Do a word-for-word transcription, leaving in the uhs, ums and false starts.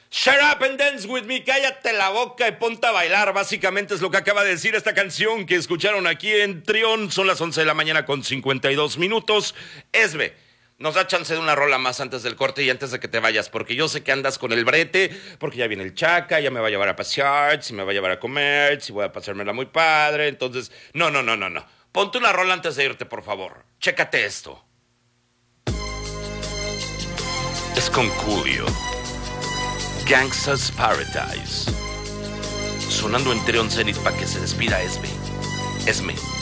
Shut up and dance with me, cállate la boca y ponte a bailar. Básicamente es lo que acaba de decir esta canción que escucharon aquí en Trión. Son las once de la mañana con cincuenta y dos minutos. Esbe, nos da chance de una rola más antes del corte y antes de que te vayas, porque yo sé que andas con el brete, porque ya viene el Chaca, ya me va a llevar a pasear, si me va a llevar a comer, si voy a pasármela muy padre. Entonces, no, no, no, no, no. Ponte una rola antes de irte, por favor. Chécate esto. Es con Coolio. Gangsta's Paradise. Sonando en Trión Zenith para que se despida Esme. Esme.